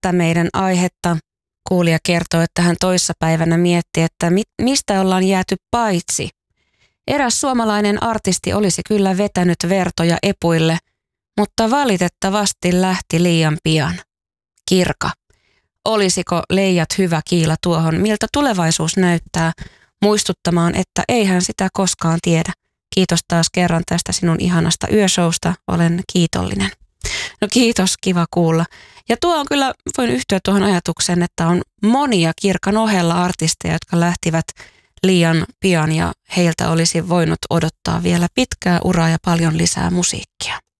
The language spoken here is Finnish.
tätä meidän aihetta kuulija kertoo, että hän toissapäivänä mietti, että mistä ollaan jääty paitsi. Eräs suomalainen artisti olisi kyllä vetänyt vertoja epuille, mutta valitettavasti lähti liian pian. Kirka. Olisiko leijat hyvä kiila tuohon, miltä tulevaisuus näyttää, muistuttamaan, että eihän sitä koskaan tiedä. Kiitos taas kerran tästä sinun ihanasta yöshowsta, olen kiitollinen. No kiitos, kiva kuulla. Ja tuo on kyllä, voin yhtyä tuohon ajatukseen, että on monia Kirkan ohella artisteja, jotka lähtivät liian pian ja heiltä olisi voinut odottaa vielä pitkää uraa ja paljon lisää musiikkia.